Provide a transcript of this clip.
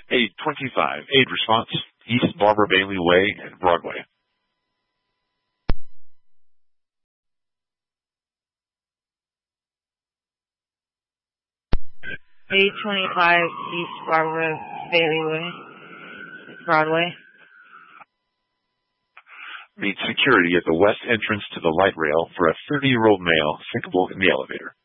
825, aid response, East Barbara Bailey Way and Broadway. East Barbara Bailey Way, Broadway. Meet security at the west entrance to the light rail for a 30-year-old male sinkable in the elevator.